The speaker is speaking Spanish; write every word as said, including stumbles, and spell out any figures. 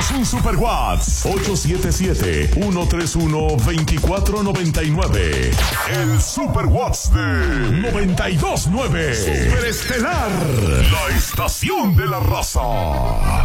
Mándanos un Super WhatsApp ocho siete siete, uno tres uno, dos cuatro nueve nueve. El Super WhatsApp de noventa y dos nueve. Superestelar, la estación de la raza.